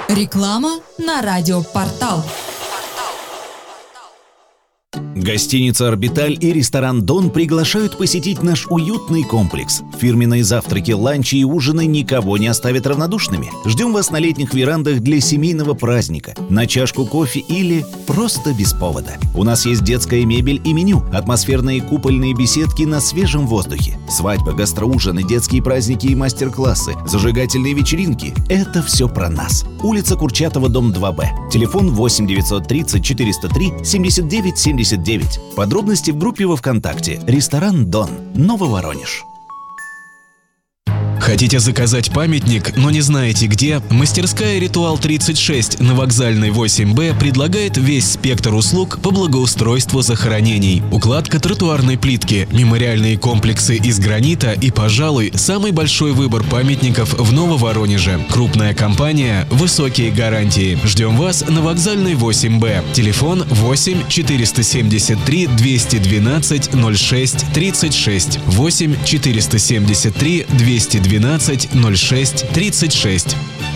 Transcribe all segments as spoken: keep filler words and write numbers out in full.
Реклама на радиопортал. Гостиница «Орбиталь» и ресторан «Дон» приглашают посетить наш уютный комплекс. Фирменные завтраки, ланчи и ужины никого не оставят равнодушными. Ждем вас на летних верандах для семейного праздника, на чашку кофе или просто без повода. У нас есть детская мебель и меню, атмосферные купольные беседки на свежем воздухе, свадьбы, гастроужины, детские праздники и мастер-классы, зажигательные вечеринки – это все про нас. Улица Курчатова, дом два Б. Телефон восемь девятьсот тридцать четыреста три семьдесят девять семьдесят девять. Подробности в группе во ВКонтакте. Ресторан «Дон», Нововоронеж. Хотите заказать памятник, но не знаете где? Мастерская «Ритуал тридцать шесть» на Вокзальной восемь Б предлагает весь спектр услуг по благоустройству захоронений. Укладка тротуарной плитки, мемориальные комплексы из гранита и, пожалуй, самый большой выбор памятников в Нововоронеже. Крупная компания, высокие гарантии. Ждем вас на Вокзальной восемь Б. Телефон восемь четыреста семьдесят три двести двенадцать ноль шесть тридцать шесть. восемь четыреста семьдесят три двести двенадцать ноль шесть тридцать шесть.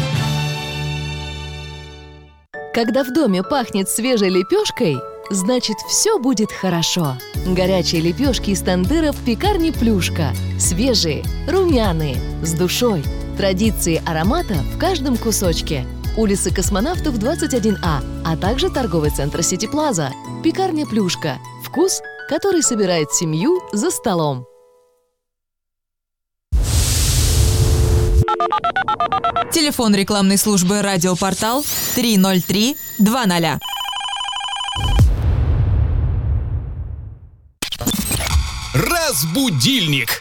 Когда в доме пахнет свежей лепешкой, значит, все будет хорошо. Горячие лепешки из тандыра в пекарне «Плюшка». Свежие, румяные, с душой. Традиции аромата в каждом кусочке. Улица Космонавтов, двадцать один А, а также торговый центр «Сити Плаза». Пекарня «Плюшка». Вкус, который собирает семью за столом. Телефон рекламной службы «Радиопортал» три ноль три два ноль. Разбудильник.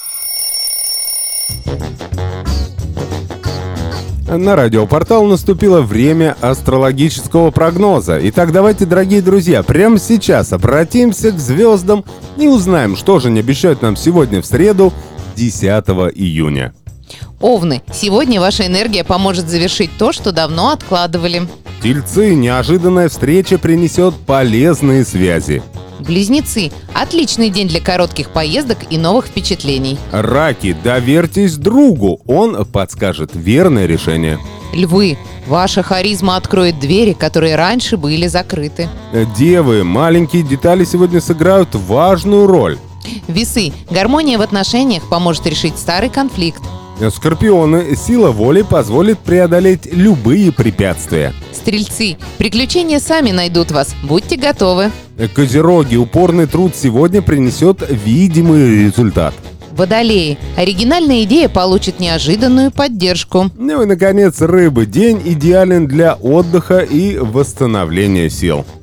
На радиопортал наступило время астрологического прогноза. Итак, давайте, дорогие друзья, прямо сейчас обратимся к звездам и узнаем, что же они обещают нам сегодня в среду, десятого июня. Овны, сегодня ваша энергия поможет завершить то, что давно откладывали. Тельцы, неожиданная встреча принесет полезные связи. Близнецы, отличный день для коротких поездок и новых впечатлений. Раки, доверьтесь другу, он подскажет верное решение. Львы, ваша харизма откроет двери, которые раньше были закрыты. Девы, маленькие детали сегодня сыграют важную роль. Весы, гармония в отношениях поможет решить старый конфликт. Скорпионы, сила воли позволит преодолеть любые препятствия. Стрельцы, приключения сами найдут вас, будьте готовы. Козероги, упорный труд сегодня принесет видимый результат. Водолеи, оригинальная идея получит неожиданную поддержку. Ну и, наконец, рыбы, день идеален для отдыха и восстановления сил.